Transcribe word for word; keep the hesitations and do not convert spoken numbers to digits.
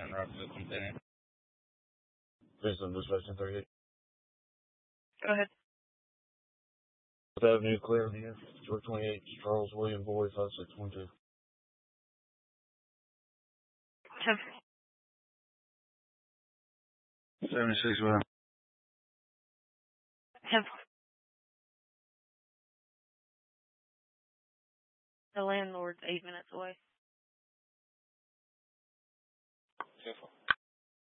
Lieutenant Rockville, Lieutenant. Jason, dispatch thirty-eight. Go ahead. Fifth Avenue, clear here. George twenty-eight, Charles William Boyd, five six one two. Ten. seventy-six, well. Ten. The landlord's eight minutes away.